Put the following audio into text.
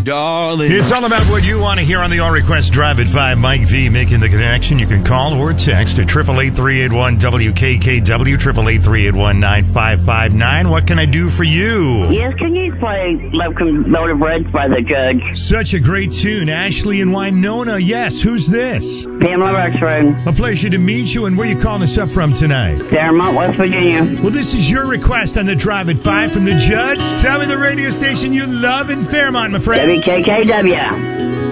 darling. It's all about what you want to hear on the All Request Drive at 5. Mike V making the connection. You can call or text at 888-381-WKKW, 888-381-9559. What can I do for you? Yes, can you play Locomotive Breads by The Judge? Such a great tune. Ashley and Winona. Yes, who's this? Pamela Rexford. A pleasure to meet you. And where you calling us up from tonight? Fairmont, West Virginia. Well, this is your request on the Drive at 5 from The Judge. Tell me the radio station you love in Fairmont, my friend. WKKW.